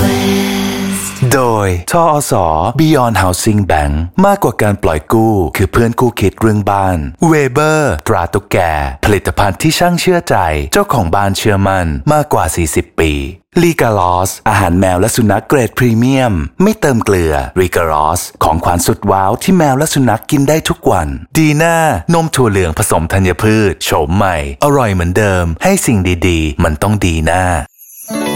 โดยทอส. Beyond Housing Bank มากกว่าการปล่อยกู้คือเพื่อนคู่คิดเรื่องบ้านเวเบอร์ตราตุ๊กแกผลิตภัณฑ์ที่ช่างเชื่อใจเจ้าของบ้านเชื่อมั่นมากกว่า40ปีลีกาลอสอาหารแมวและสุนัขเกรดพรีเมียมไม่เติมเกลือลีกาลอสของขวัญสุดว้าวที่แมวและสุนัขกินได้ทุกวันดีน่านมถั่วเหลืองผสมธัญพืชโฉมใหม่อร่อยเหมือนเดิมให้สิ่งดีๆมันต้องดีน่า